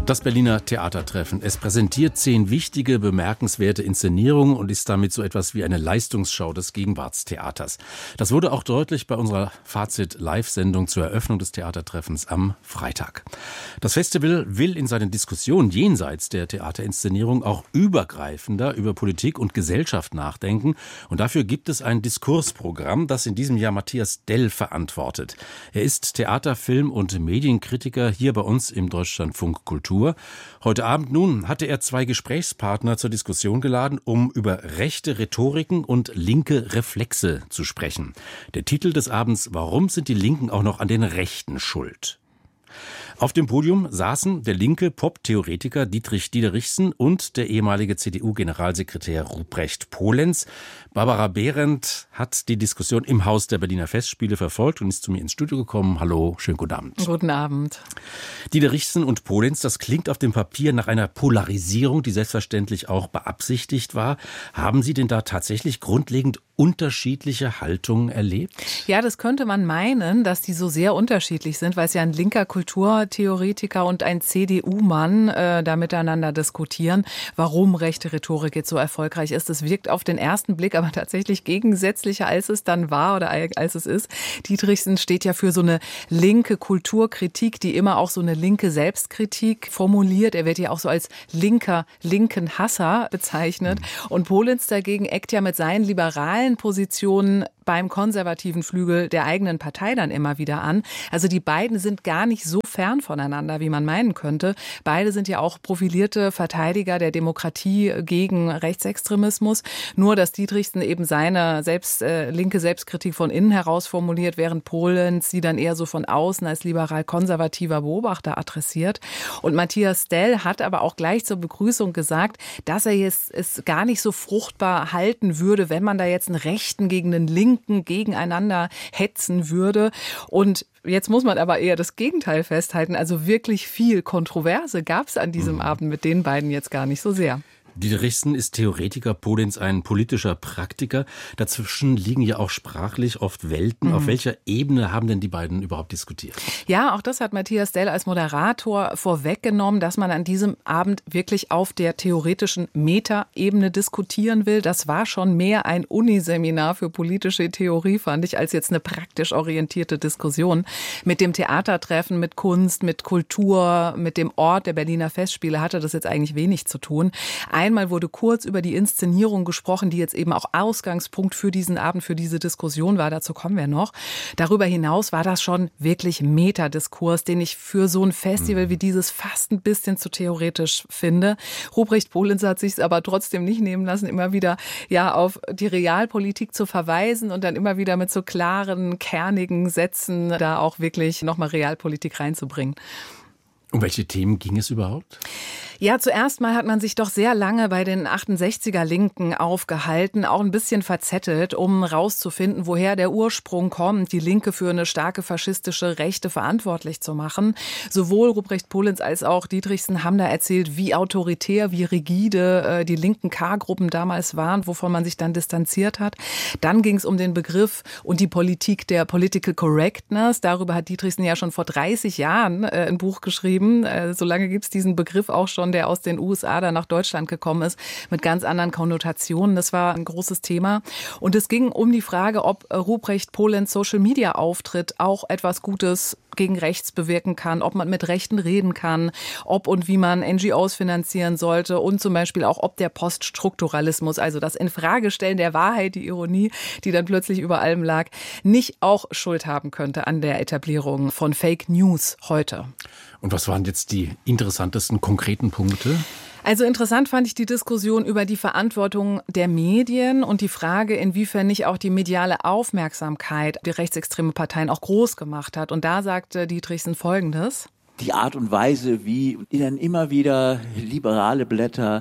Das Berliner Theatertreffen. Es präsentiert 10 wichtige, bemerkenswerte Inszenierungen und ist damit so etwas wie eine Leistungsschau des Gegenwartstheaters. Das wurde auch deutlich bei unserer Fazit-Live-Sendung zur Eröffnung des Theatertreffens am Freitag. Das Festival will in seinen Diskussionen jenseits der Theaterinszenierung auch übergreifender über Politik und Gesellschaft nachdenken. Und dafür gibt es ein Diskursprogramm, das in diesem Jahr Matthias Dell verantwortet. Er ist Theater-, Film- und Medienkritiker hier bei uns im Deutschlandfunk Kultur. Heute Abend nun hatte er 2 Gesprächspartner zur Diskussion geladen, um über rechte Rhetoriken und linke Reflexe zu sprechen. Der Titel des Abends: Warum sind die Linken auch noch an den Rechten schuld? Auf dem Podium saßen der linke Pop-Theoretiker Dietrich Diederichsen und der ehemalige CDU-Generalsekretär Ruprecht Polenz. Barbara Behrendt hat die Diskussion im Haus der Berliner Festspiele verfolgt und ist zu mir ins Studio gekommen. Hallo, schönen guten Abend. Guten Abend. Diederichsen und Polenz, das klingt auf dem Papier nach einer Polarisierung, die selbstverständlich auch beabsichtigt war. Haben Sie denn da tatsächlich grundlegend unterschiedliche Haltungen erlebt? Ja, das könnte man meinen, dass die so sehr unterschiedlich sind, weil es ja ein linker Kulturtheoretiker und ein CDU-Mann da miteinander diskutieren, warum rechte Rhetorik jetzt so erfolgreich ist. Das wirkt auf den ersten Blick aber tatsächlich gegensätzlicher, als es dann war oder als es ist. Dietrichsen steht ja für so eine linke Kulturkritik, die immer auch so eine linke Selbstkritik formuliert. Er wird ja auch so als linken Hasser bezeichnet. Und Polenz dagegen eckt ja mit seinen liberalen Positionen beim konservativen Flügel der eigenen Partei dann immer wieder an. Also die beiden sind gar nicht so fern voneinander, wie man meinen könnte. Beide sind ja auch profilierte Verteidiger der Demokratie gegen Rechtsextremismus. Nur, dass Dietrichsen eben seine linke Selbstkritik von innen heraus formuliert, während Polenz sie dann eher so von außen als liberal-konservativer Beobachter adressiert. Und Matthias Dell hat aber auch gleich zur Begrüßung gesagt, dass er es gar nicht so fruchtbar halten würde, wenn man da jetzt einen Rechten gegen einen Linken gegeneinander hetzen würde. Und jetzt muss man aber eher das Gegenteil festhalten. Also wirklich viel Kontroverse gab es an diesem Abend mit den beiden jetzt gar nicht so sehr. Diederichsen ist Theoretiker, Polenz ein politischer Praktiker. Dazwischen liegen ja auch sprachlich oft Welten. Auf welcher Ebene haben denn die beiden überhaupt diskutiert? Ja, auch das hat Matthias Dell als Moderator vorweggenommen, dass man an diesem Abend wirklich auf der theoretischen Meta-Ebene diskutieren will. Das war schon mehr ein Uniseminar für politische Theorie, fand ich, als jetzt eine praktisch orientierte Diskussion. Mit dem Theatertreffen, mit Kunst, mit Kultur, mit dem Ort der Berliner Festspiele hatte das jetzt eigentlich wenig zu tun. Einmal wurde kurz über die Inszenierung gesprochen, die jetzt eben auch Ausgangspunkt für diesen Abend, für diese Diskussion war. Dazu kommen wir noch. Darüber hinaus war das schon wirklich Metadiskurs, den ich für so ein Festival wie dieses fast ein bisschen zu theoretisch finde. Ruprecht Polenz hat sich es aber trotzdem nicht nehmen lassen, immer wieder auf die Realpolitik zu verweisen und dann immer wieder mit so klaren, kernigen Sätzen da auch wirklich nochmal Realpolitik reinzubringen. Um welche Themen ging es überhaupt? Ja, zuerst mal hat man sich doch sehr lange bei den 68er-Linken aufgehalten, auch ein bisschen verzettelt, um rauszufinden, woher der Ursprung kommt, die Linke für eine starke faschistische Rechte verantwortlich zu machen. Sowohl Ruprecht Polenz als auch Diederichsen haben da erzählt, wie autoritär, wie rigide die linken K-Gruppen damals waren, wovon man sich dann distanziert hat. Dann ging es um den Begriff und die Politik der Political Correctness. Darüber hat Diederichsen ja schon vor 30 Jahren ein Buch geschrieben. So lange gibt es diesen Begriff auch schon, der aus den USA dann nach Deutschland gekommen ist, mit ganz anderen Konnotationen. Das war ein großes Thema. Und es ging um die Frage, ob Ruprecht Polenz Social-Media-Auftritt auch etwas Gutes gegen rechts bewirken kann, ob man mit Rechten reden kann, ob und wie man NGOs finanzieren sollte und zum Beispiel auch, ob der Poststrukturalismus, also das Infragestellen der Wahrheit, die Ironie, die dann plötzlich über allem lag, nicht auch Schuld haben könnte an der Etablierung von Fake News heute. Und was waren jetzt die interessantesten konkreten Punkte? Also interessant fand ich die Diskussion über die Verantwortung der Medien und die Frage, inwiefern nicht auch die mediale Aufmerksamkeit die rechtsextreme Parteien auch groß gemacht hat. Und da sagte Diederichsen Folgendes: Die Art und Weise, wie dann immer wieder liberale Blätter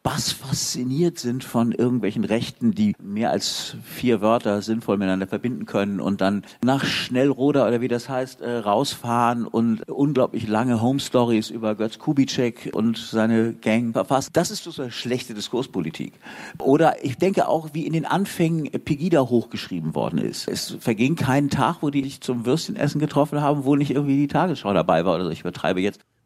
fasziniert sind von irgendwelchen Rechten, die mehr als 4 Wörter sinnvoll miteinander verbinden können und dann nach Schnellroder oder wie das heißt, rausfahren und unglaublich lange Home-Stories über Götz Kubitschek und seine Gang verfassen. Das ist so eine schlechte Diskurspolitik. Oder ich denke auch, wie in den Anfängen Pegida hochgeschrieben worden ist. Es verging keinen Tag, wo die sich zum Würstchenessen getroffen haben, wo nicht irgendwie die Tagesschau dabei war oder so. Ich übertreibe jetzt.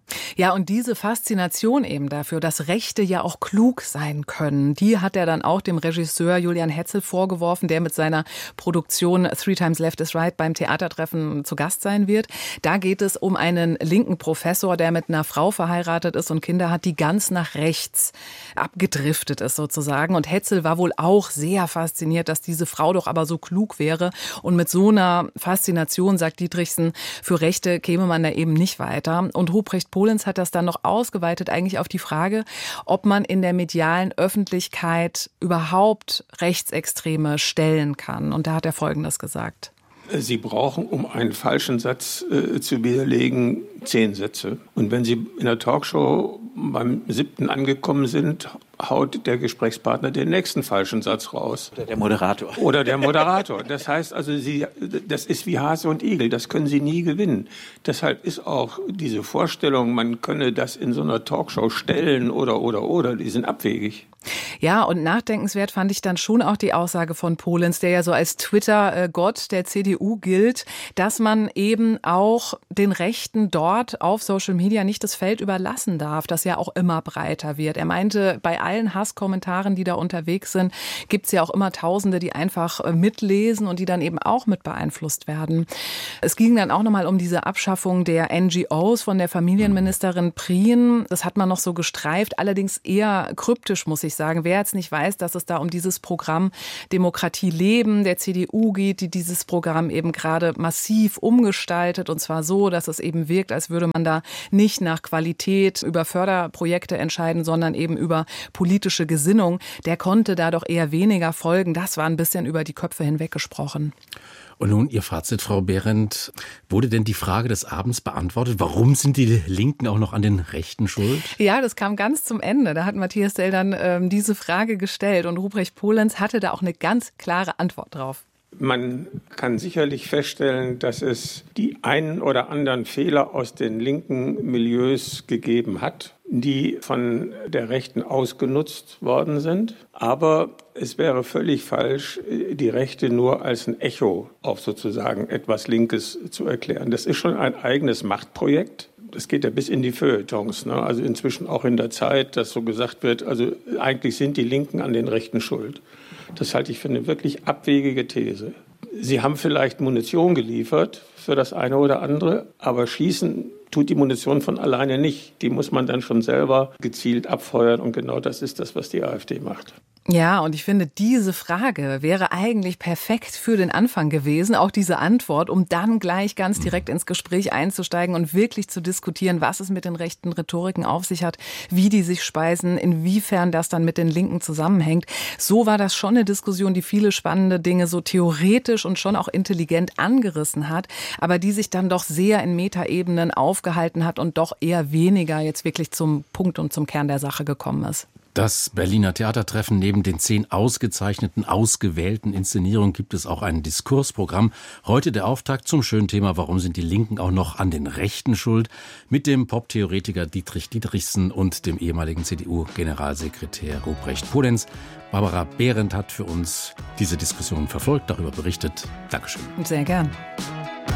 Ja, und diese Faszination eben dafür, dass Rechte ja auch klug sein können, die hat er dann auch dem Regisseur Julian Hetzel vorgeworfen, der mit seiner Produktion Three Times Left is Right beim Theatertreffen zu Gast sein wird. Da geht es um einen linken Professor, der mit einer Frau verheiratet ist und Kinder hat, die ganz nach rechts abgedriftet ist sozusagen. Und Hetzel war wohl auch sehr fasziniert, dass diese Frau doch aber so klug wäre. Und mit so einer Faszination, sagt Dietrichsen, für Rechte käme man da eben nicht weiter. Und Ruprecht Polenz hat das dann noch ausgeweitet eigentlich auf die Frage, ob man in der medialen Öffentlichkeit überhaupt Rechtsextreme stellen kann. Und da hat er Folgendes gesagt. Sie brauchen, um einen falschen Satz zu widerlegen, 10 Sätze. Und wenn Sie in der Talkshow beim 7. angekommen sind, haut der Gesprächspartner den nächsten falschen Satz raus. Oder der Moderator. Das heißt also, das ist wie Hase und Igel, das können Sie nie gewinnen. Deshalb ist auch diese Vorstellung, man könne das in so einer Talkshow stellen oder, die sind abwegig. Ja, und nachdenkenswert fand ich dann schon auch die Aussage von Polenz, der ja so als Twitter-Gott der CDU gilt, dass man eben auch den Rechten dort auf Social Media nicht das Feld überlassen darf, das ja auch immer breiter wird. Er meinte, bei allen Hasskommentaren, die da unterwegs sind, gibt's ja auch immer Tausende, die einfach mitlesen und die dann eben auch mit beeinflusst werden. Es ging dann auch nochmal um diese Abschaffung der NGOs von der Familienministerin Prien. Das hat man noch so gestreift, allerdings eher kryptisch, muss ich sagen. Wer jetzt nicht weiß, dass es da um dieses Programm Demokratie leben der CDU geht, die dieses Programm eben gerade massiv umgestaltet und zwar so, dass es eben wirkt, als würde man da nicht nach Qualität über Förderprojekte entscheiden, sondern eben über politische Gesinnung, der konnte da doch eher weniger folgen. Das war ein bisschen über die Köpfe hinweg gesprochen. Und nun Ihr Fazit, Frau Behrendt. Wurde denn die Frage des Abends beantwortet? Warum sind die Linken auch noch an den Rechten schuld? Ja, das kam ganz zum Ende. Da hat Matthias Dell dann diese Frage gestellt und Ruprecht Polenz hatte da auch eine ganz klare Antwort drauf. Man kann sicherlich feststellen, dass es die einen oder anderen Fehler aus den linken Milieus gegeben hat, die von der Rechten ausgenutzt worden sind. Aber es wäre völlig falsch, die Rechte nur als ein Echo auf sozusagen etwas Linkes zu erklären. Das ist schon ein eigenes Machtprojekt. Das geht ja bis in die Feuilletons, ne? Also inzwischen auch in der Zeit, dass so gesagt wird, also eigentlich sind die Linken an den Rechten schuld. Das halte ich für eine wirklich abwegige These. Sie haben vielleicht Munition geliefert für das eine oder andere, aber schießen tut die Munition von alleine nicht. Die muss man dann schon selber gezielt abfeuern und genau das ist das, was die AfD macht. Ja, und ich finde, diese Frage wäre eigentlich perfekt für den Anfang gewesen, auch diese Antwort, um dann gleich ganz direkt ins Gespräch einzusteigen und wirklich zu diskutieren, was es mit den rechten Rhetoriken auf sich hat, wie die sich speisen, inwiefern das dann mit den Linken zusammenhängt. So war das schon eine Diskussion, die viele spannende Dinge so theoretisch und schon auch intelligent angerissen hat, aber die sich dann doch sehr in Metaebenen aufgehalten hat und doch eher weniger jetzt wirklich zum Punkt und zum Kern der Sache gekommen ist. Das Berliner Theatertreffen, neben den 10 ausgezeichneten, ausgewählten Inszenierungen gibt es auch ein Diskursprogramm. Heute der Auftakt zum schönen Thema, warum sind die Linken auch noch an den Rechten schuld? Mit dem Pop-Theoretiker Dietrich Dietrichsen und dem ehemaligen CDU-Generalsekretär Ruprecht Polenz. Barbara Behrendt hat für uns diese Diskussion verfolgt, darüber berichtet. Dankeschön. Sehr gern.